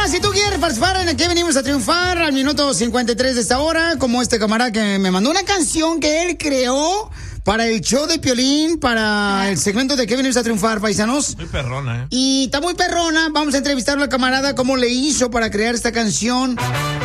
Paisana, si tú quieres participar en Aquí Venimos a Triunfar al minuto 53 de esta hora, como este camarada que me mandó una canción que él creó para el show de Piolín, para el segmento de Aquí Venimos a Triunfar, paisanos. Muy perrona, Y está muy perrona. Vamos a entrevistarlo al camarada, cómo le hizo para crear esta canción.